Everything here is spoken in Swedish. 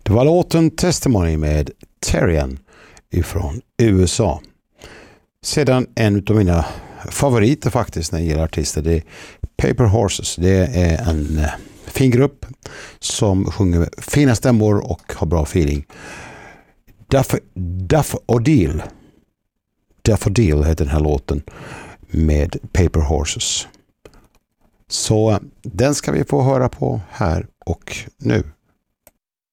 Det var låten Testimony med Terrian ifrån USA. Sedan en av mina favoriter faktiskt när det gäller artister, det är Paper Horses. Det är en fin grupp som sjunger fina stämmor och har bra feeling. Daffodil heter den här låten med Paper Horses. Så den ska vi få höra på här och nu.